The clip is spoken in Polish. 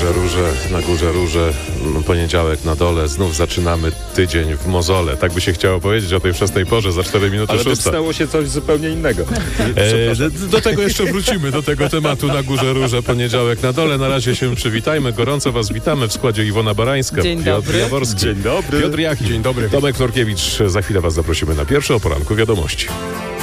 na górze róże, poniedziałek na dole, znów zaczynamy tydzień w mozole. Tak by się chciało powiedzieć o tej wczesnej porze, za 4 minuty Ale 6. stało się coś zupełnie innego. Do tego jeszcze wrócimy, do tego tematu na górze róże, poniedziałek na dole. Na razie się przywitajmy. Gorąco was witamy w składzie Iwona Barańska, Dzień Piotr dobry. Jaworski, Dzień dobry. Piotr Jachim. Dzień dobry. Tomek Florkiewicz. Za chwilę was zaprosimy na pierwsze o poranku wiadomości.